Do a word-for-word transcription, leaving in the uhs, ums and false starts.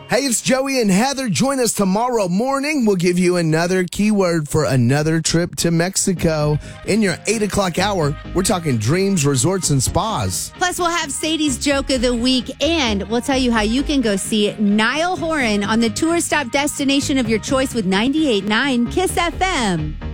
Hey, it's Joey and Heather. Join us tomorrow morning. We'll give you another keyword for another trip to Mexico. In your eight o'clock hour, we're talking dreams, resorts, and spas. Plus, we'll have Sadie's Joke of the Week, and we'll tell you how you can go see Niall Horan on the tour stop destination of your choice with ninety-eight point nine Kiss F M.